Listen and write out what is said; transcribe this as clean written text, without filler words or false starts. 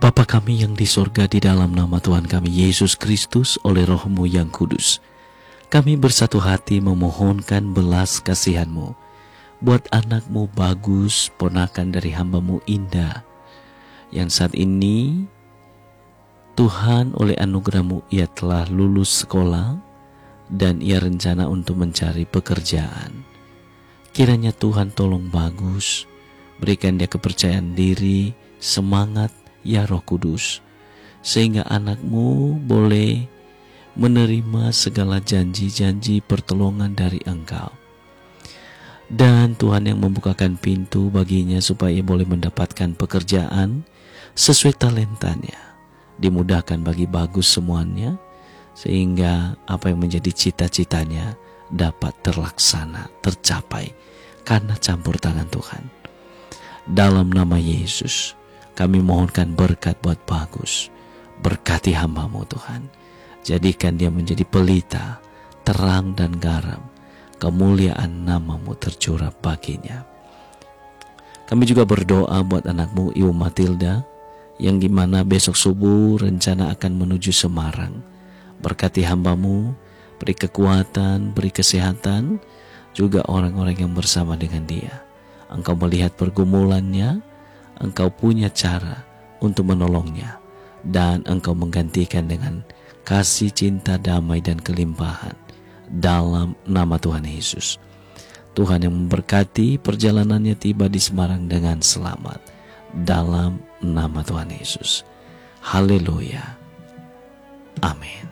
Bapa kami yang di sorga, di dalam nama Tuhan kami Yesus Kristus, oleh Roh-Mu yang kudus, kami bersatu hati memohonkan belas kasihan-Mu buat anak-Mu Bagus, ponakan dari hamba-Mu Indah, yang saat ini Tuhan oleh anugerah-Mu ia telah lulus sekolah dan ia rencana untuk mencari pekerjaan. Kiranya Tuhan tolong Bagus, berikan dia kepercayaan diri, semangat, ya Roh Kudus, sehingga anak-Mu boleh menerima segala janji-janji pertolongan dari Engkau. Dan Tuhan yang membukakan pintu baginya supaya boleh mendapatkan pekerjaan sesuai talentanya. Dimudahkan bagi Bagus semuanya, sehingga apa yang menjadi cita-citanya dapat terlaksana, tercapai karena campur tangan Tuhan. Dalam nama Yesus kami mohonkan berkat buat Bagus. Berkati hamba-Mu Tuhan. Jadikan dia menjadi pelita, terang dan garam. Kemuliaan nama-Mu tercurah baginya. Kami juga berdoa buat anak-Mu Ibu Matilda, yang dimana besok subuh rencana akan menuju Semarang. Berkati hamba-Mu, beri kekuatan, beri kesehatan, juga orang-orang yang bersama dengan dia. Engkau melihat pergumulannya, Engkau punya cara untuk menolongnya, dan Engkau menggantikan dengan kasih, cinta, damai, dan kelimpahan dalam nama Tuhan Yesus. Tuhan yang memberkati perjalanannya tiba di Semarang dengan selamat dalam nama Tuhan Yesus. Haleluya. Amin.